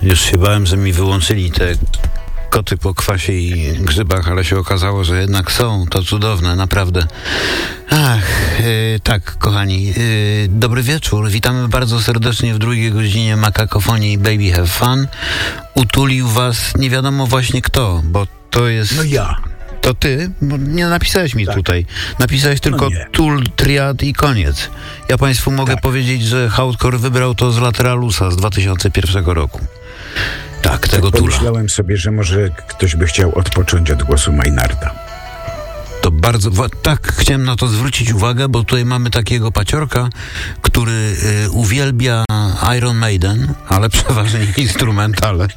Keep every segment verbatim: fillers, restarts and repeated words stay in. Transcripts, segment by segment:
Już się bałem, że mi wyłączyli te koty po kwasie i grzybach, ale się okazało, że jednak są. To cudowne, naprawdę. Ach, yy, tak, kochani. Yy, dobry wieczór. Witamy bardzo serdecznie w drugiej godzinie Makakofonii i Baby Have Fun. Utulił was nie wiadomo właśnie kto, bo to jest... No ja. To ty? Bo nie napisałeś mi tak. tutaj. Napisałeś tylko no Tul, Triad i koniec. Ja państwu mogę tak. powiedzieć, że Hardcore wybrał to z Lateralusa z dwa tysiące pierwszego roku. Tak, tego tak Tula. Pomyślałem sobie, że może ktoś by chciał odpocząć od głosu Maynarda. To bardzo... Tak, chciałem na to zwrócić uwagę, bo tutaj mamy takiego paciorka, który y, uwielbia Iron Maiden, ale przeważnie instrumentale.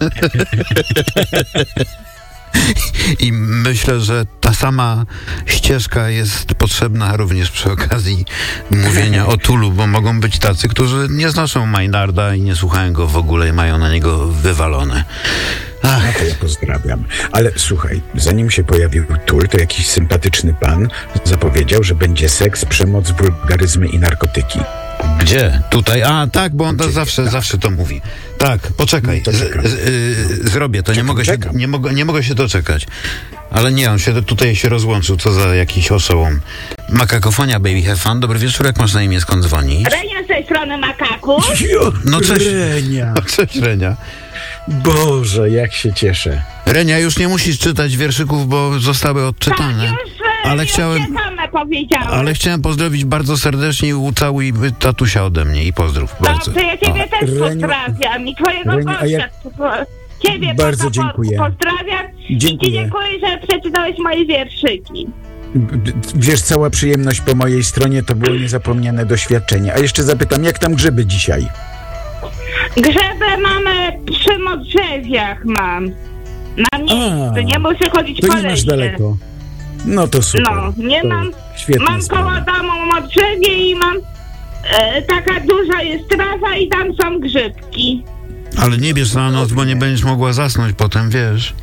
I myślę, że ta sama ścieżka jest potrzebna również przy okazji mówienia o Tulu, bo mogą być tacy, którzy nie znoszą Maynarda i nie słuchają go w ogóle i mają na niego wywalone. Ach. No to ja pozdrawiam. Ale słuchaj, zanim się pojawił Tul, to jakiś sympatyczny pan zapowiedział, że będzie seks, przemoc, wulgaryzmy i narkotyki. Gdzie? Tutaj? A, tak, bo on to Gdzie? zawsze, Tak. zawsze to mówi. Tak, poczekaj. No to z, z, y, zrobię to, nie Czekam, mogę, się, czekam. nie, mogę, nie mogę się doczekać. Ale nie, on się tutaj się rozłączył, co za jakiś oszołom. Makakofonia, Baby Have Fun. Dobry wieczór, jak masz na imię, skąd dzwonisz? Renia z tej strony Makaku. No cześć. Renia. Cześć, Renia. Boże, jak się cieszę. Renia, już nie musisz czytać wierszyków, bo zostały odczytane. Tak, już, Ale już chciałem- się same powiedziałem. Ale chciałem pozdrowić bardzo serdecznie i ucałuj tatusia ode mnie i pozdrów. Bardzo. Dobrze, ja ciebie O. też Reniu- pozdrawiam i twojego Reniu, a jak- gościa. Ciebie Bardzo po- dziękuję. pozdrawiam Dziękuję. i ci dziękuję, że przeczytałeś moje wierszyki. Wiesz, cała przyjemność po mojej stronie to było niezapomniane doświadczenie. A jeszcze zapytam, jak tam grzyby dzisiaj? Grzebę mamy przy modrzewiach mam. Na miejscu, A, nie muszę chodzić To po nie masz lesie. daleko. No to super. No, nie to mam- Świetna Mam koło sprawa. domu modrzewie i mam e, taka duża jest trawa i tam są grzybki. Ale nie bierz na noc, bo nie będziesz mogła zasnąć potem, wiesz.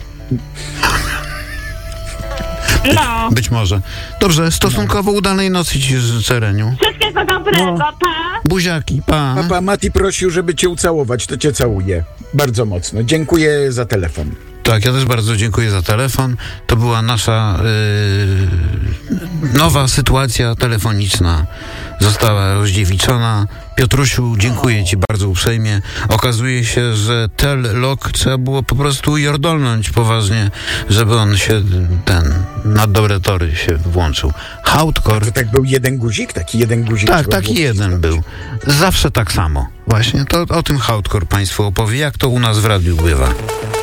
No. Być może. Dobrze, stosunkowo udanej nocy ci życzę, Reniu. Wszystkiego dobrego, No. pa! Buziaki, pa. Papa, Mati prosił, żeby cię ucałować, to cię całuję. Bardzo mocno. Dziękuję za telefon. Tak, ja też bardzo dziękuję za telefon. To była nasza yy, nowa sytuacja telefoniczna. Została rozdziewiczona. Piotrusiu, dziękuję ci bardzo uprzejmie. Okazuje się, że tel lock trzeba było po prostu jordolnąć poważnie, żeby on się, ten, na dobre tory się włączył. Hardcore. To tak był jeden guzik? Taki jeden guzik? Tak, trzeba taki było jeden wcisnąć? był. Zawsze tak samo. Właśnie, to o tym Hardcore państwu opowie, jak to u nas w radiu bywa.